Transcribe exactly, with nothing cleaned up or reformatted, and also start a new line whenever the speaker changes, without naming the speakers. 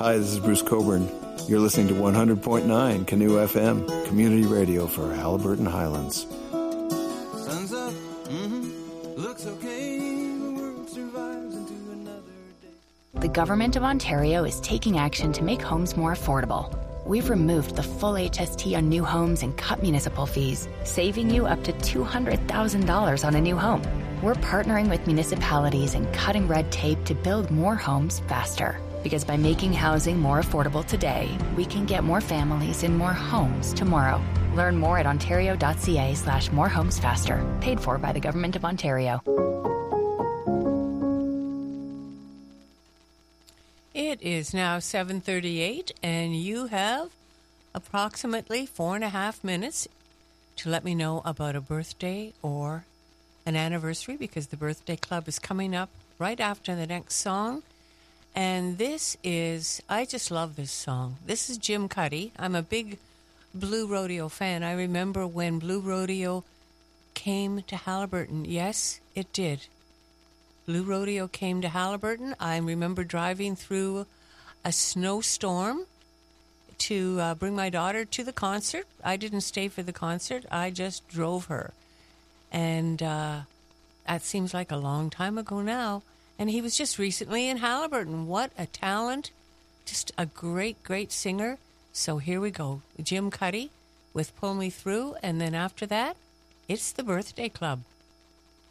Hi, this is Bruce Coburn. You're listening to one hundred point nine Canoe F M, community radio for Haliburton Highlands.
Sun's up, mm-hmm. Looks okay, the world survives into another day.
The Government of Ontario is taking action to make homes more affordable. We've removed the full H S T on new homes and cut municipal fees, saving you up to two hundred thousand dollars on a new home. We're partnering with municipalities and cutting red tape to build more homes faster. Because by making housing more affordable today, we can get more families in more homes tomorrow. Learn more at ontario.ca slash more homes faster. Paid for by the Government of Ontario.
It is now seven thirty-eight, and you have approximately four and a half minutes to let me know about a birthday or an anniversary, because the Birthday Club is coming up right after the next song. And this is, I just love this song. This is Jim Cuddy. I'm a big Blue Rodeo fan. I remember when Blue Rodeo came to Haliburton. Yes, it did. Blue Rodeo came to Haliburton. I remember driving through a snowstorm to uh, bring my daughter to the concert. I didn't stay for the concert. I just drove her. And uh, that seems like a long time ago now. And he was just recently in Haliburton. What a talent. Just a great, great singer. So here we go. Jim Cuddy with Pull Me Through. And then after that, it's the Birthday Club.